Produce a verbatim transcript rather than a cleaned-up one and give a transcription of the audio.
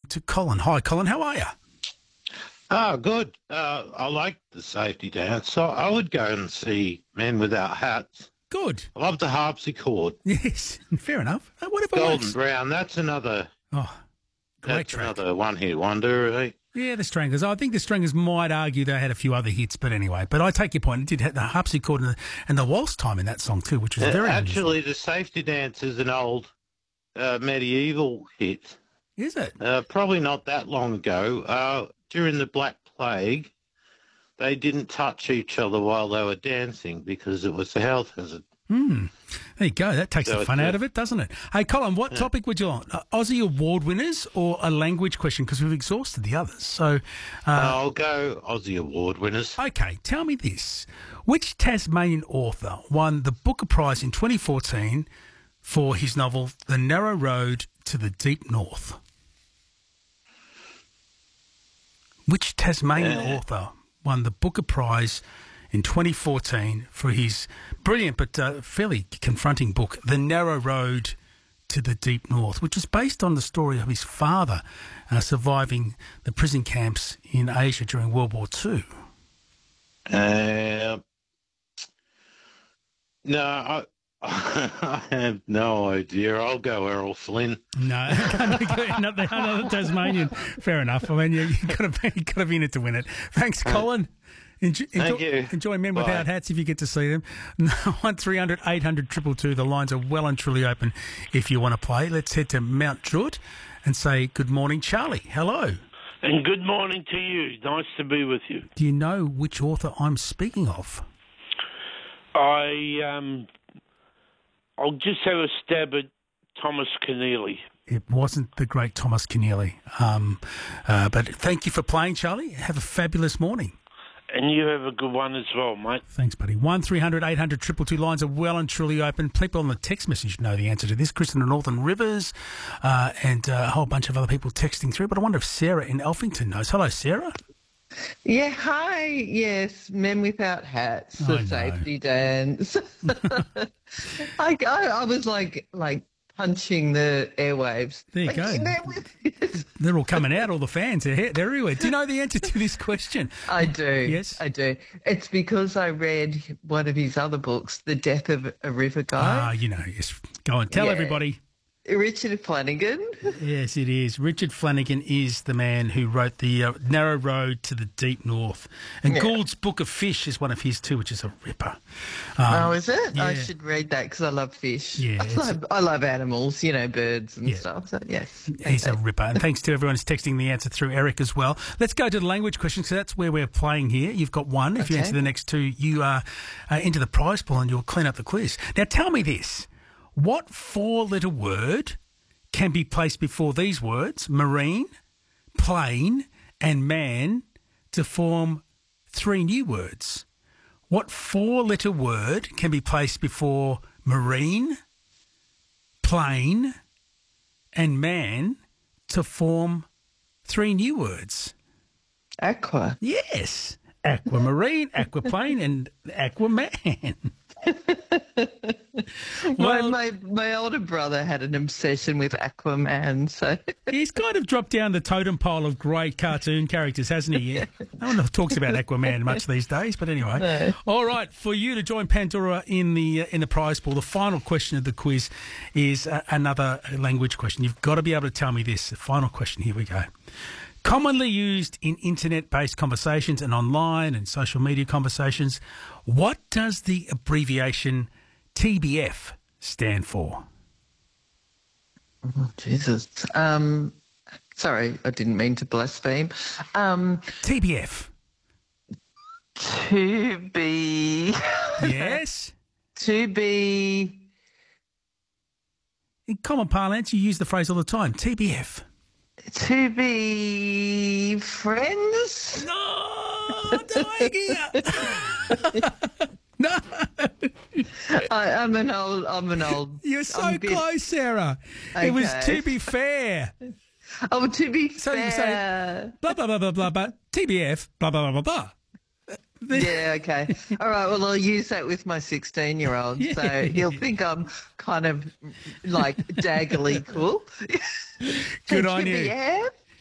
to Colin. Hi, Colin. How are you? Oh, good. Uh, I like the safety dance. So I would go and see Men Without Hats. Good. I love the harpsichord. Yes, fair enough. Uh, What if it Golden works? Brown, that's another Oh, great that's track. another one-hit wonder. Eh? Yeah, the Stranglers. I think the Stranglers might argue they had a few other hits, but anyway. But I take your point. It did have the harpsichord and the, and the waltz time in that song too, which was Uh, very unusual. Actually, the safety dance is an old uh, medieval hit. Is it? Uh, probably not that long ago. Uh, during the Black Plague, they didn't touch each other while they were dancing because it was a health hazard. Hmm. There you go. That takes So the fun it's, out uh, of it, doesn't it? Hey, Colin, what topic would you like? Uh, Aussie Award winners or a language question? Because we've exhausted the others. So, uh, I'll go Aussie Award winners. okay, tell me this. Which Tasmanian author won the Booker Prize in twenty fourteen for his novel The Narrow Road to the Deep North? Which Tasmanian Uh. author won the Booker Prize in twenty fourteen for his brilliant but uh, fairly confronting book, The Narrow Road to the Deep North, which is based on the story of his father uh, surviving the prison camps in Asia during World War Two? Uh, no, I, I have no idea. I'll go Errol Flynn. No, another, another Tasmanian. Fair enough. I mean, you, you got to you got to be in it to win it. Thanks, Colin. Enjoy, Thank enjoy, you. enjoy Men Bye. Without Hats if you get to see them. one three hundred eight hundred two two two. The lines are well and truly open if you want to play. Let's head to Mount Druitt and say good morning, Charlie. Hello. And good morning to you. Nice to be with you. Do you know which author I'm speaking of? I um, I'll just have a stab at Thomas Keneally. It wasn't the great Thomas Keneally. Um, uh, but thank you for playing, Charlie. Have a fabulous morning. And you have a good one as well, mate. Thanks, buddy. one three hundred eight hundred two two two lines are well and truly open. People on the text message know the answer to this. Kristen in Northern Rivers uh, and uh, a whole bunch of other people texting through. But I wonder if Sarah in Elphington knows. Hello, Sarah. Yeah, hi. Yes, Men Without Hats, I the know. safety dance. I, I, I was like, like punching the airwaves. There you Like, go. Men with- They're all coming out, all the fans. They're, here- they're everywhere. Do you know the answer to this question? I do. Yes? I do. It's because I read one of his other books, The Death of a River Ah, Guy. you know, yes. Go on, tell Yeah. everybody. Richard Flanagan. Yes, it is. Richard Flanagan is the man who wrote the uh, Narrow Road to the Deep North. And Yeah. Gould's Book of Fish is one of his too, which is a ripper. Oh, is it? yeah. I should read that because I love fish. Yeah, I it's- love, I love animals, you know, birds and Yeah. stuff. So, yes. He's a Okay. ripper. And thanks to everyone who's texting the answer through Eric as well. Let's go to the language question, because that's where we're playing here. You've got one. If you Okay. answer the next two, you are uh, into the prize pool and you'll clean up the quiz. Now, tell me this. What four-letter word can be placed before these words, marine, plane, and man, to form three new words? What four-letter word can be placed before marine, plane, and man to form three new words? Aqua. Yes. Aquamarine, aquaplane, and aquaman. My, Well, my my older brother had an obsession with Aquaman, so he's kind of dropped down the totem pole of great cartoon characters, hasn't he? No one talks about Aquaman much these days, but anyway. No. All right, for you to join Pandora in the uh, in the prize pool, the final question of the quiz is uh, another language question. You've got to be able to tell me this. The final question. Here we go. Commonly used in internet-based conversations and online and social media conversations, what does the abbreviation T B F stand for? oh, Jesus. Um, sorry, I didn't mean to blaspheme. Um, T B F. to be Yes. to be In common parlance, you use the phrase all the time. T B F. to be friends. No, no. I, I'm an old. I'm an old. You're so I'm a bit- close, Sarah. It was Okay. to be fair. Oh, to be So you say- fair. Blah, blah, blah, blah, blah, blah. T B F, blah, blah, blah, blah, blah. Yeah, okay. All right, well, I'll use that with my sixteen-year-old, so Yeah. he'll think I'm kind of, like, daggily cool. Good on you. Yeah,